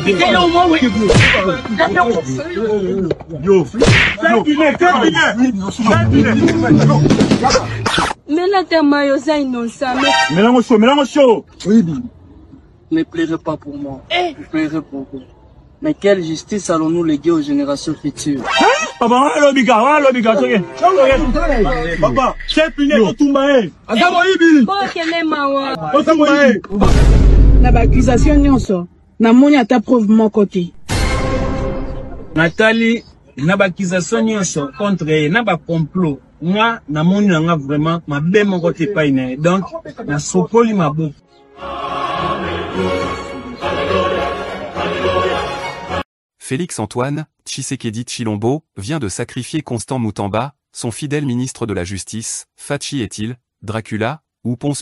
Mais là, t'es maillot, innocent. Mélange chaud. Oui, Ne pleurez pas pour moi. Je pleurerai pour vous. Mais quelle justice allons-nous léguer aux générations futures? Papa, papa, c'est fini, tout maé. Na ba accusation nyonso na moni ata preuve moko te. Nathalie, na ba accusation nyonso contre elle, na ba complot. Moi, na moni nga vraiment ma be moko te pa ine. Donc, na sopoli mabo. Félix-Antoine Tshisekedi Tshilombo vient de sacrifier Constant Moutamba, son fidèle ministre de la Justice. Fachi est-il Dracula ou Ponce